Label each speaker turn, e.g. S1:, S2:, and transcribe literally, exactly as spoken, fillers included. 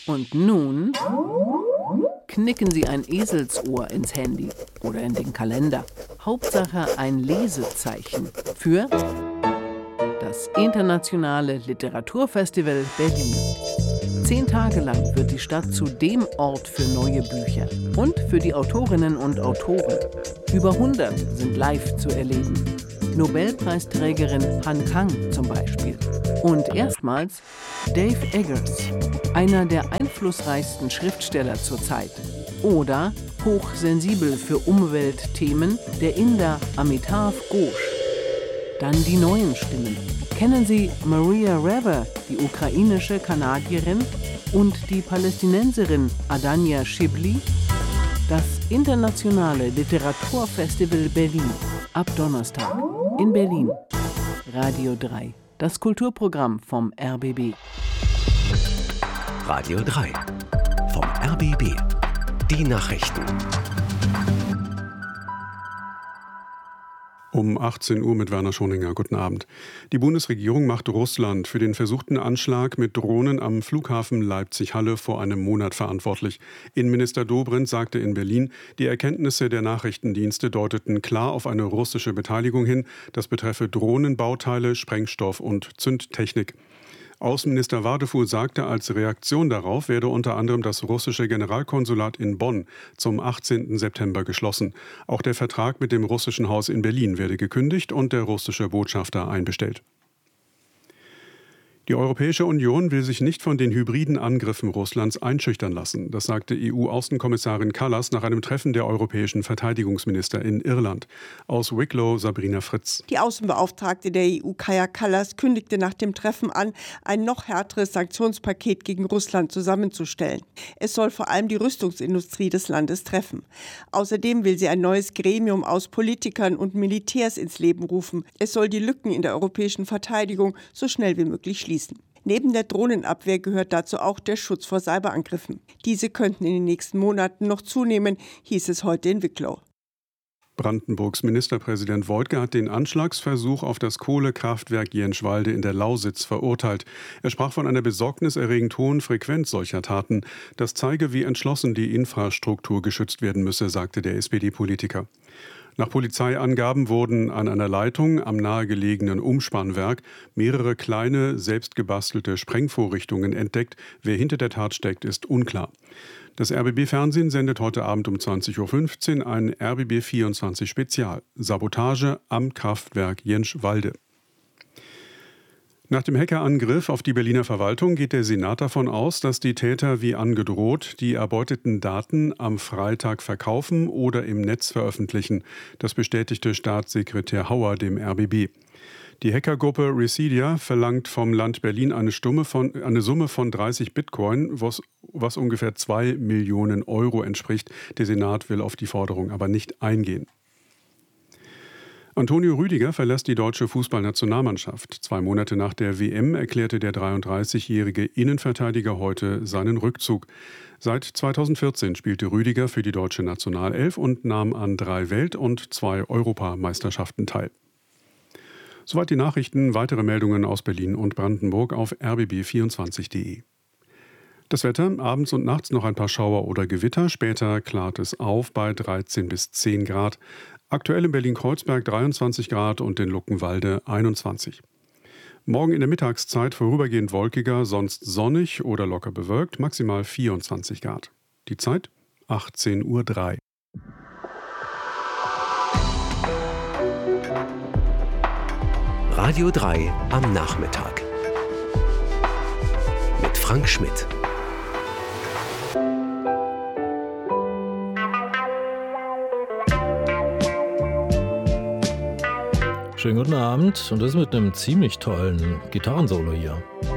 S1: Und nun knicken Sie ein Eselsohr ins Handy oder in den Kalender. Hauptsache ein Lesezeichen für das Internationale Literaturfestival Berlin. Zehn Tage lang wird die Stadt zu dem Ort für neue Bücher und für die Autorinnen und Autoren. Über hundert sind live zu erleben. Nobelpreisträgerin Han Kang zum Beispiel. Und erstmals Dave Eggers, einer der einflussreichsten Schriftsteller zur Zeit. Oder hochsensibel für Umweltthemen der Inder Amitav Ghosh. Dann die neuen Stimmen. Kennen Sie Maria Rever, die ukrainische Kanadierin, und die Palästinenserin Adania Shibli? Das Internationale Literaturfestival Berlin. Ab Donnerstag in Berlin. Radio drei. Das Kulturprogramm vom R B B.
S2: Radio drei. Vom R B B. Die Nachrichten.
S3: Um achtzehn Uhr mit Werner Schoninger. Guten Abend. Die Bundesregierung macht Russland für den versuchten Anschlag mit Drohnen am Flughafen Leipzig-Halle vor einem Monat verantwortlich. Innenminister Dobrindt sagte in Berlin, die Erkenntnisse der Nachrichtendienste deuteten klar auf eine russische Beteiligung hin. Das betreffe Drohnenbauteile, Sprengstoff und Zündtechnik. Außenminister Wadefuhl sagte, als Reaktion darauf werde unter anderem das russische Generalkonsulat in Bonn zum achtzehnten September geschlossen. Auch der Vertrag mit dem russischen Haus in Berlin werde gekündigt und der russische Botschafter einbestellt. Die Europäische Union will sich nicht von den hybriden Angriffen Russlands einschüchtern lassen. Das sagte E U-Außenkommissarin Kallas nach einem Treffen der europäischen Verteidigungsminister in Irland. Aus Wicklow Sabrina Fritz.
S4: Die Außenbeauftragte der E U, Kaja Kallas, kündigte nach dem Treffen an, ein noch härteres Sanktionspaket gegen Russland zusammenzustellen. Es soll vor allem die Rüstungsindustrie des Landes treffen. Außerdem will sie ein neues Gremium aus Politikern und Militärs ins Leben rufen. Es soll die Lücken in der europäischen Verteidigung so schnell wie möglich schließen. Neben der Drohnenabwehr gehört dazu auch der Schutz vor Cyberangriffen. Diese könnten in den nächsten Monaten noch zunehmen, hieß es heute in Wicklow.
S3: Brandenburgs Ministerpräsident Woidke hat den Anschlagsversuch auf das Kohlekraftwerk Jenschwalde in der Lausitz verurteilt. Er sprach von einer besorgniserregend hohen Frequenz solcher Taten. Das zeige, wie entschlossen die Infrastruktur geschützt werden müsse, sagte der S P D-Politiker. Nach Polizeiangaben wurden an einer Leitung am nahegelegenen Umspannwerk mehrere kleine, selbstgebastelte Sprengvorrichtungen entdeckt. Wer hinter der Tat steckt, ist unklar. Das R B B-Fernsehen sendet heute Abend um zwanzig Uhr fünfzehn ein R B B vierundzwanzig Spezial. Sabotage am Kraftwerk Jenschwalde. Nach dem Hackerangriff auf die Berliner Verwaltung geht der Senat davon aus, dass die Täter wie angedroht die erbeuteten Daten am Freitag verkaufen oder im Netz veröffentlichen. Das bestätigte Staatssekretär Hauer dem R B B. Die Hackergruppe Residia verlangt vom Land Berlin eine, Stumme von, eine Summe von dreißig Bitcoin, was, was ungefähr zwei Millionen Euro entspricht. Der Senat will auf die Forderung aber nicht eingehen. Antonio Rüdiger verlässt die deutsche Fußballnationalmannschaft. Zwei Monate nach der W M erklärte der dreiunddreißigjährige Innenverteidiger heute seinen Rückzug. Seit zweitausendvierzehn spielte Rüdiger für die deutsche Nationalelf und nahm an drei Welt- und zwei Europameisterschaften teil. Soweit die Nachrichten. Weitere Meldungen aus Berlin und Brandenburg auf r b b vierundzwanzig punkt de. Das Wetter, abends und nachts noch ein paar Schauer oder Gewitter, später klart es auf bei dreizehn bis zehn Grad. Aktuell in Berlin-Kreuzberg dreiundzwanzig Grad und in Luckenwalde einundzwanzig. Morgen in der Mittagszeit vorübergehend wolkiger, sonst sonnig oder locker bewölkt, maximal vierundzwanzig Grad. Die Zeit achtzehn Uhr drei.
S2: Radio drei am Nachmittag. Mit Frank Schmidt.
S5: Schönen guten Abend und das mit einem ziemlich tollen Gitarrensolo hier.